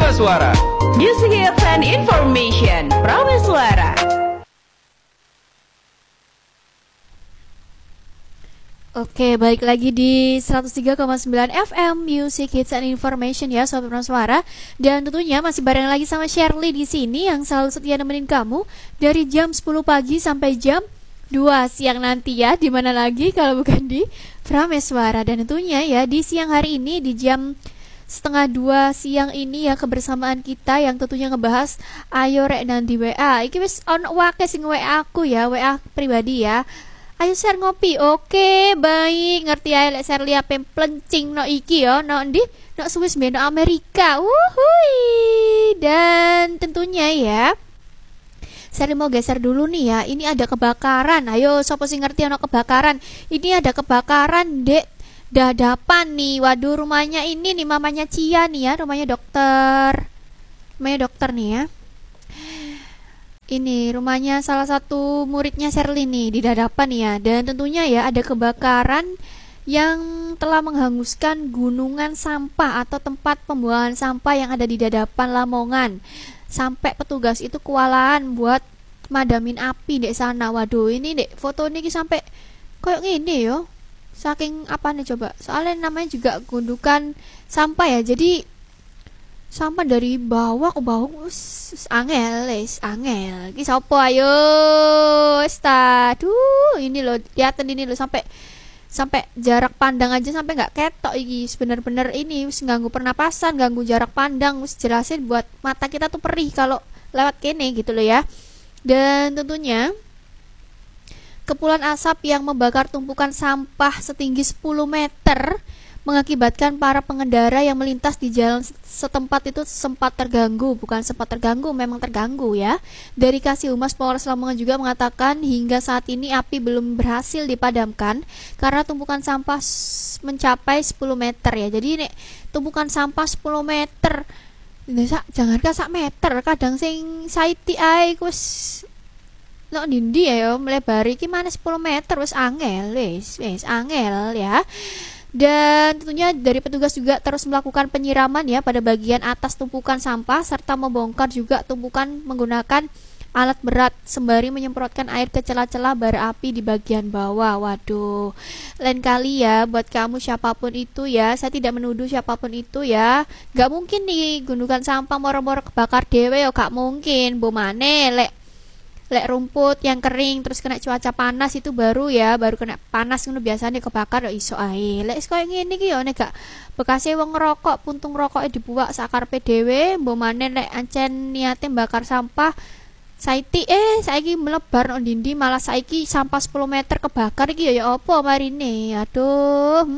Prameswara. Music Hits and Information. Prameswara. Oke, balik lagi di 103,9 FM Music Hits and Information ya Sobat Prameswara. Dan tentunya masih bareng lagi sama Shirley di sini yang selalu setia nemenin kamu dari jam 10 pagi sampai jam 2 siang nanti ya. Dimana lagi kalau bukan di Prameswara. Dan tentunya ya di siang hari ini di jam setengah 2 siang ini ya kebersamaan kita yang tentunya ngebahas ayo rek nanti WA. Iki wis on wake sing WA aku ya, WA pribadi ya. Ayo share ngopi. Oke, baik. Ngerti ya lek share liap plencing no iki ya, no ndi? No Swiss no Amerika. Wuhui. Dan tentunya ya saya mau geser dulu nih ya. Ini ada kebakaran. Ayo sopo sing ngerti ono kebakaran? Ini ada kebakaran, Dek. Dadapan nih. Waduh, rumahnya ini nih mamanya Cia nih ya, rumahnya dokter. Rumahnya dokter nih ya. Ini rumahnya salah satu muridnya Shirley nih di Dadapan ya. Dan tentunya ya ada kebakaran yang telah menghanguskan gunungan sampah atau tempat pembuangan sampah yang ada di Dadapan Lamongan. Sampai petugas itu kewalahan buat madamin api di sana. Waduh, ini dek foto ini sampai kayak gini yo. Saking apa nih coba? Soalnya namanya juga gundukan sampah ya. Jadi sampah dari bawah ke bawah angel. Ki sapa ayo? Aduh, ini loh, lihatin ini loh sampai jarak pandang aja sampai nggak ketok iki. Bener-bener ini wis ganggu pernapasan, ganggu jarak pandang, wis jelasin buat mata kita tuh perih kalau lewat kene gitu loh ya. Dan tentunya kepulan asap yang membakar tumpukan sampah setinggi 10 meter mengakibatkan para pengendara yang melintas di jalan setempat itu sempat terganggu. Bukan sempat terganggu, memang terganggu ya. Dari Kasih Humas Polres Lamongan juga mengatakan hingga saat ini api belum berhasil dipadamkan karena tumpukan sampah mencapai 10 meter ya. Jadi nek tumpukan sampah 10 meter jangankan sak meter, kadang sing saiti ae wis no dindi ya melebar iki mana 10 meter wis angel wis angel ya. Dan tentunya dari petugas juga terus melakukan penyiraman ya pada bagian atas tumpukan sampah serta membongkar juga tumpukan menggunakan alat berat sembari menyemprotkan air ke celah-celah bara api di bagian bawah. Waduh, lain kali ya buat kamu siapapun itu ya, saya tidak menuduh siapapun itu ya, gak mungkin nih gundukan sampah moro-moro kebakar dewe ya, gak mungkin. Bomane lek rumput yang kering terus kena cuaca panas itu baru kena panas ngono biasanya kebakar ya iso ae. Lek koyo ngene iki ya nek gak bekase wong ngerokok puntung rokoke dibuak sakarepe dhewe, mbomane lek ancen niate bakar sampah saiki saiki melebar nang dindi malah saiki sampah 10 meter kebakar iki ya apa marine. Aduh.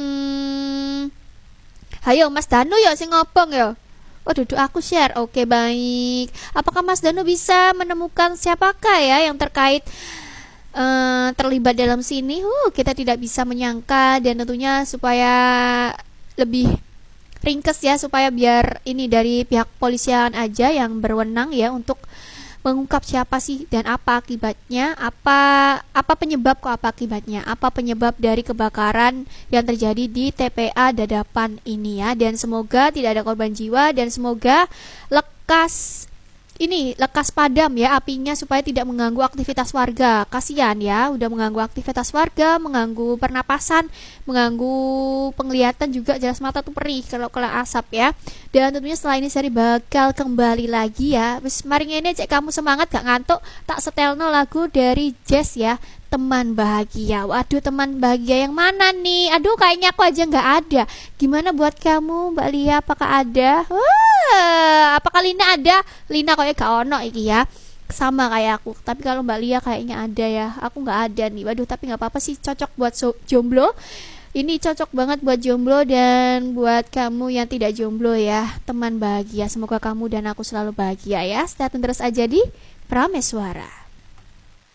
Hayo Mas Danu ya sing ngobong ya. Oh duduk aku share. Oke baik. Apakah Mas Danu bisa menemukan siapakah ya yang terkait terlibat dalam sini? Kita tidak bisa menyangka. Dan tentunya supaya lebih ringkes ya, supaya biar ini dari pihak polisian aja yang berwenang ya untuk mengungkap siapa sih dan apa akibatnya, apa penyebab akibatnya, apa penyebab dari kebakaran yang terjadi di TPA Dadapan ini ya. Dan semoga tidak ada korban jiwa dan semoga lekas padam ya apinya supaya tidak mengganggu aktivitas warga. Kasihan ya, udah mengganggu aktivitas warga, mengganggu pernapasan, mengganggu penglihatan juga, jelas mata tuh perih kalau kena asap ya. Dan tentunya setelah ini saya bakal kembali lagi ya. Wis mari ngene cek kamu semangat gak ngantuk, tak setelno lagu dari Jazz ya. Teman bahagia. Waduh, teman bahagia yang mana nih? Aduh, kayaknya aku aja nggak ada. Gimana buat kamu, Mbak Lia? Apakah ada? Apakah Lina ada? Lina kayaknya gak ono iki ya. Sama kayak aku. Tapi kalau Mbak Lia kayaknya ada ya. Aku nggak ada nih. Waduh, tapi nggak apa-apa sih. Cocok buat jomblo. Ini cocok banget buat jomblo dan buat kamu yang tidak jomblo ya. Teman bahagia. Semoga kamu dan aku selalu bahagia ya. Stay tune terus aja di Prameswara.